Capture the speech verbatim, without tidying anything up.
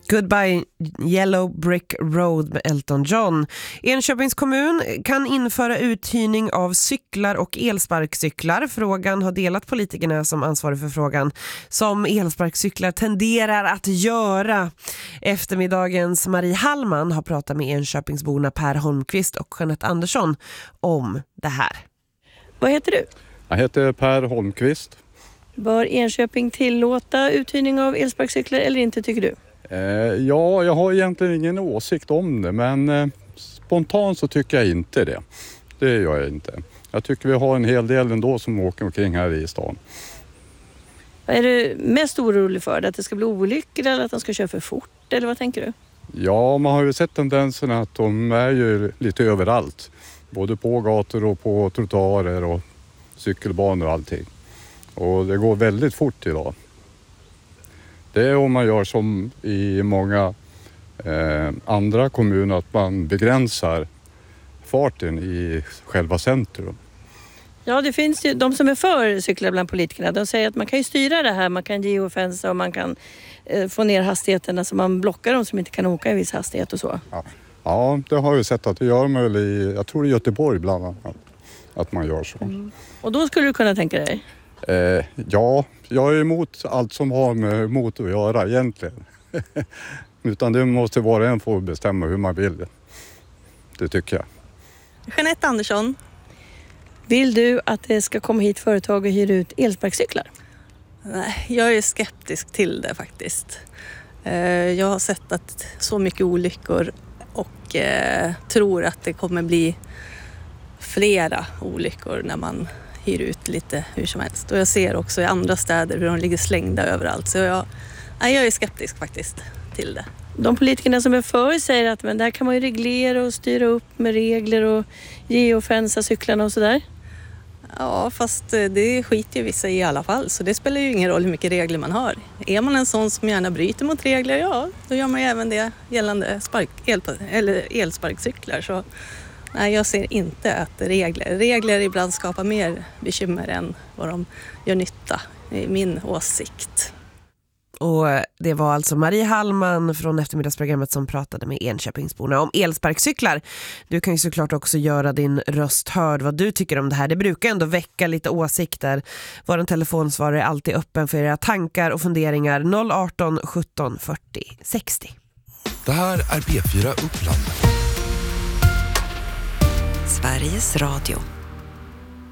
Goodbye Yellow Brick Road med Elton John. Enköpings kommun kan införa uthyrning av cyklar och elsparkcyklar. Frågan har delat politikerna som ansvarar för frågan, som elsparkcyklar tenderar att göra. Eftermiddagens Marie Hallman har pratat med Enköpingsborna Per Holmqvist och Jeanette Andersson om det här. Vad heter du? Jag heter Per Holmqvist. Bör Enköping tillåta uthyrning av elsparkcyklar eller inte, tycker du? Eh, ja, jag har egentligen ingen åsikt om det, men eh, spontant så tycker jag inte det. Det gör jag inte. Jag tycker vi har en hel del ändå som åker omkring här i stan. Vad är du mest orolig för? Att det ska bli olyckor eller att de ska köra för fort? Eller vad tänker du? Ja, man har ju sett tendensen att de är ju lite överallt. Både på gator och på trottoarer och cykelbanor och allting. Och det går väldigt fort idag. Det är om man gör som i många eh, andra kommuner, att man begränsar farten i själva centrum. Ja, det finns ju de som är för cyklar bland politikerna. De säger att man kan ju styra det här. Man kan geofensa och man kan eh, få ner hastigheterna så man blockar dem som inte kan åka i viss hastighet och så. Ja, ja det har jag sett att det gör man väl i, jag tror i Göteborg bland annat, att man gör så. Mm. Och då skulle du kunna tänka dig? Eh, ja, jag är emot allt som har med motor att göra egentligen. Utan det måste vara en få bestämma hur man vill. Det tycker jag. Jeanette Andersson. Vill du att det ska komma hit företag och hyra ut elsparkcyklar? Nej, jag är skeptisk till det faktiskt. Jag har sett att så mycket olyckor och tror att det kommer bli flera olyckor när man hyr ut lite hur som helst. Och jag ser också i andra städer hur de ligger slängda överallt. Så jag, jag är skeptisk faktiskt till det. De politikerna som är för säger att men det här kan man ju reglera och styra upp med regler och geofensa cyklarna och sådär. Ja, fast det skiter ju vissa i alla fall. Så det spelar ju ingen roll hur mycket regler man har. Är man en sån som gärna bryter mot regler, ja, då gör man ju även det gällande spark, el, eller elsparkcyklar. Så nej, jag ser inte att regler, regler ibland skapar mer bekymmer än vad de gör nytta, i min åsikt. Och det var alltså Marie Hallman från eftermiddagsprogrammet som pratade med Enköpingsborna om elsparkcyklar. Du kan ju såklart också göra din röst hörd vad du tycker om det här. Det brukar ändå väcka lite åsikter. Vår telefonsvarare är alltid öppen för era tankar och funderingar. noll arton sjutton fyrtio sextio. Det här är P fyra Uppland. Sveriges Radio.